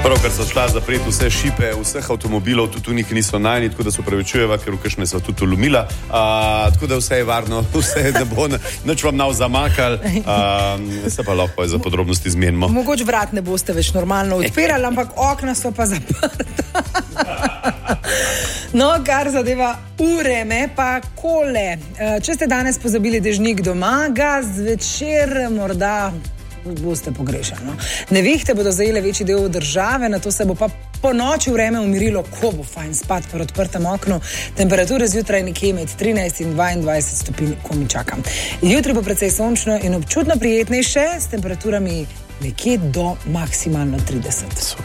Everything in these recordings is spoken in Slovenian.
Pravkar so šla zapreti vse šipe vseh avtomobilov, tudi tu neki niso najni, tako da se opravičujeva, ker v kakšne so tudi ulomila. Tako da vse je varno, vse ne bo nič vam nav zamakal. Se pa lahko za podrobnosti zmenimo. Mogoče vrat ne boste več normalno odpirali, ampak okna so pa zaprta. No, kar zadeva vreme, pa kole. Če ste danes pozabili dežnik doma, ga zvečer morda boste pogrešali. No? Nevihte bodo zajele večji del države, nato se bo pa po noči vreme umirilo, ko bo fajn spati pri odprtem oknu. Temperature zjutraj nekje med 13 in 22 stopinj, ko mi čakam. Jutri bo precej sončno in občutno prijetnejše, s temperaturami nekje do maksimalno 30.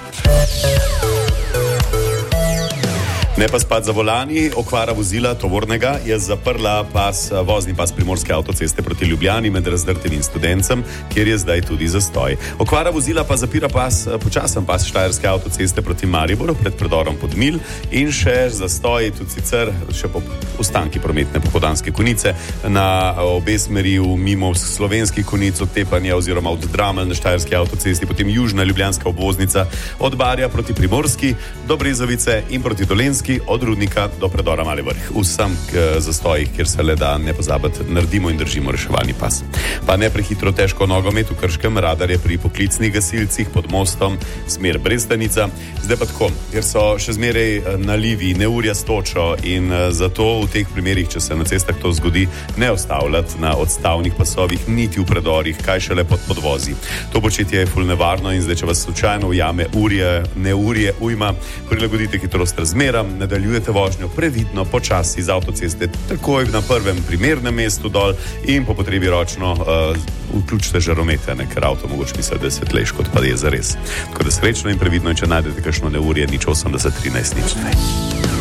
Ne pa spati za volani, okvara vozila tovornega je zaprla vozni pas Primorske avtoceste proti Ljubljani med Razdrtem in Studencem, kjer je zdaj tudi zastoj. Okvara vozila pa zapira počasen pas Štajerske avtoceste proti Mariboru pred predorom Podmilj in še zastoj, tudi sicer še po ostanki prometne popoldanske konice na obe smeri mimo slovenskih konic od Tepanja oziroma od Dramelj na Štajerski avtocesti, potem južna ljubljanska obvoznica od Barja proti Primorski do Brezovice in proti Dolenjski od Rudnika do predora Mali Vrh. Vsem zastojih, kjer se le da, ne pozabiti, naredimo in držimo reševalni pas. Pa ne prehitro težko nogomet v Krškem, radar je pri poklicnih gasilcih pod mostom, smer Brezdanica. Zdaj pa tako, ker so še zmeraj nalivi, neurja s točo in zato v teh primerih, če se na cestah to zgodi, ne ustavljati na odstavnih pasovih, niti v predorih, kaj šele pod podvozi. To početje je ful nevarno in zdaj, če vas slučajno ujame neurje, ujma, prilagodite hitrost razmeram, nadaljujete vožnjo previdno, počasi z avtoceste, takoj na prvem primernem mestu dol in po potrebi ročno vključite žaromete, ker avto mogoče misli, da je svetlejš, kot pa je zares. Tako da srečno in previdno, če najdete kakšno neurje, 080 13 02.